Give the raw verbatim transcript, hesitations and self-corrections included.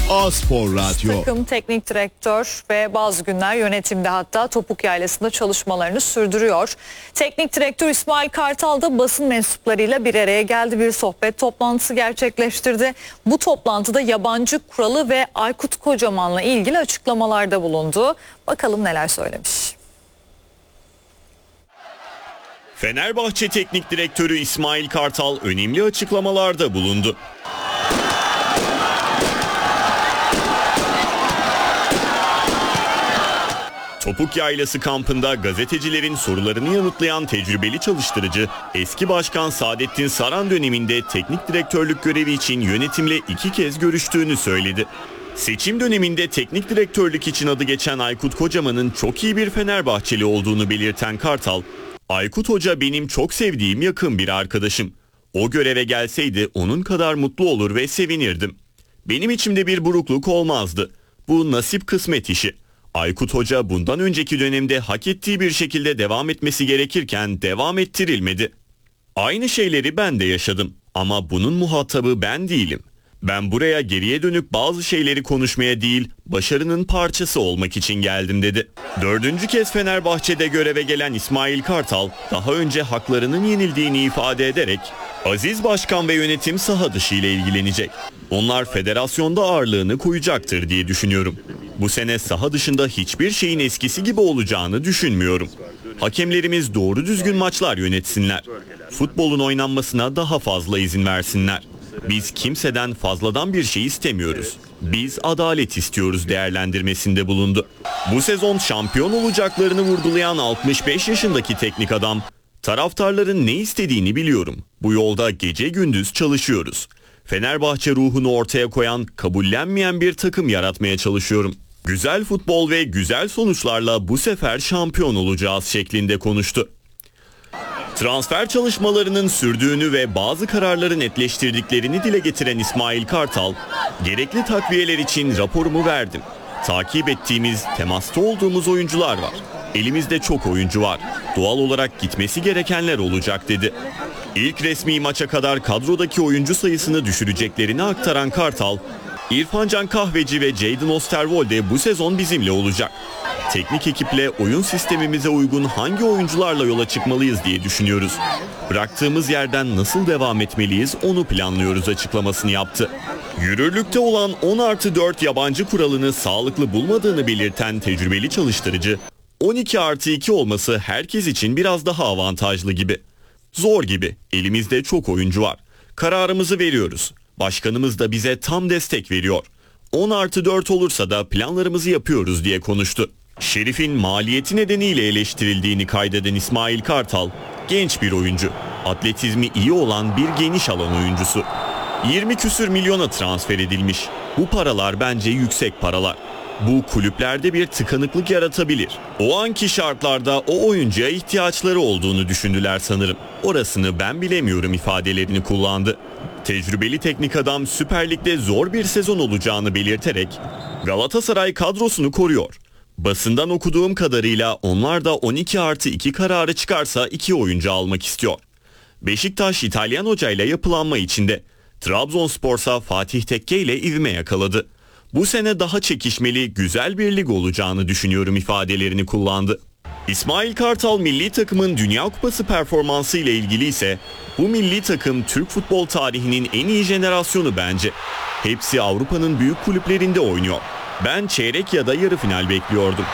A-Spor Radyo. Takım teknik direktör ve bazı günler yönetimde, hatta topuk yaylasında çalışmalarını sürdürüyor. Teknik direktör İsmail Kartal da basın mensuplarıyla bir araya geldi. Bir sohbet toplantısı gerçekleştirdi. Bu toplantıda yabancı kuralı ve Aykut Kocaman'la ilgili açıklamalarda bulundu. Bakalım neler söylemiş. Fenerbahçe Teknik Direktörü İsmail Kartal önemli açıklamalarda bulundu. Topuk Yaylası kampında gazetecilerin sorularını yanıtlayan tecrübeli çalıştırıcı, eski başkan Saadettin Saran döneminde teknik direktörlük görevi için yönetimle iki kez görüştüğünü söyledi. Seçim döneminde teknik direktörlük için adı geçen Aykut Kocaman'ın çok iyi bir Fenerbahçeli olduğunu belirten Kartal, "Aykut Hoca benim çok sevdiğim yakın bir arkadaşım. O göreve gelseydi onun kadar mutlu olur ve sevinirdim. Benim içimde bir burukluk olmazdı. Bu nasip kısmet işi. Aykut Hoca bundan önceki dönemde hak ettiği bir şekilde devam etmesi gerekirken devam ettirilmedi. Aynı şeyleri ben de yaşadım ama bunun muhatabı ben değilim. Ben buraya geriye dönük bazı şeyleri konuşmaya değil, başarının parçası olmak için geldim" dedi. Dördüncü kez Fenerbahçe'de göreve gelen İsmail Kartal, daha önce haklarının yenildiğini ifade ederek, "Aziz Başkan ve yönetim saha dışı ile ilgilenecek. Onlar federasyonda ağırlığını koyacaktır diye düşünüyorum. Bu sene saha dışında hiçbir şeyin eskisi gibi olacağını düşünmüyorum. Hakemlerimiz doğru düzgün maçlar yönetsinler. Futbolun oynanmasına daha fazla izin versinler. Biz kimseden fazladan bir şey istemiyoruz. Biz adalet istiyoruz" değerlendirmesinde bulundu. Bu sezon şampiyon olacaklarını vurgulayan altmış beş yaşındaki teknik adam, "Taraftarların ne istediğini biliyorum. Bu yolda gece gündüz çalışıyoruz. Fenerbahçe ruhunu ortaya koyan, kabullenmeyen bir takım yaratmaya çalışıyorum. Güzel futbol ve güzel sonuçlarla bu sefer şampiyon olacağız" şeklinde konuştu. Transfer çalışmalarının sürdüğünü ve bazı kararları netleştirdiklerini dile getiren İsmail Kartal, "Gerekli takviyeler için raporumu verdim. Takip ettiğimiz, temasta olduğumuz oyuncular var. Elimizde çok oyuncu var. Doğal olarak gitmesi gerekenler olacak" dedi. İlk resmi maça kadar kadrodaki oyuncu sayısını düşüreceklerini aktaran Kartal, "İrfan Can Kahveci ve Jadon Osterwolde bu sezon bizimle olacak. Teknik ekiple oyun sistemimize uygun hangi oyuncularla yola çıkmalıyız diye düşünüyoruz. Bıraktığımız yerden nasıl devam etmeliyiz onu planlıyoruz" açıklamasını yaptı. Yürürlükte olan on artı dört yabancı kuralını sağlıklı bulmadığını belirten tecrübeli çalıştırıcı, on iki artı iki olması herkes için biraz daha avantajlı gibi. "Zor gibi, elimizde çok oyuncu var. Kararımızı veriyoruz. Başkanımız da bize tam destek veriyor. on artı dört olursa da planlarımızı yapıyoruz" diye konuştu. Şerif'in maliyeti nedeniyle eleştirildiğini kaydeden İsmail Kartal, "Genç bir oyuncu, atletizmi iyi olan bir geniş alan oyuncusu. yirmi küsür milyona transfer edilmiş. Bu paralar bence yüksek paralar. Bu kulüplerde bir tıkanıklık yaratabilir. O anki şartlarda o oyuncuya ihtiyaçları olduğunu düşündüler sanırım. Orasını ben bilemiyorum" ifadelerini kullandı. Tecrübeli teknik adam Süper Lig'de zor bir sezon olacağını belirterek, "Galatasaray kadrosunu koruyor. Basından okuduğum kadarıyla onlar da on iki artı iki kararı çıkarsa iki oyuncu almak istiyor. Beşiktaş İtalyan hocayla yapılanma içinde. Trabzonspor'sa Fatih Tekke ile ivme yakaladı. Bu sene daha çekişmeli, güzel bir lig olacağını düşünüyorum" ifadelerini kullandı. İsmail Kartal milli takımın Dünya Kupası performansı ile ilgili ise, "Bu milli takım Türk futbol tarihinin en iyi jenerasyonu bence. Hepsi Avrupa'nın büyük kulüplerinde oynuyor. Ben çeyrek ya da yarı final bekliyordum.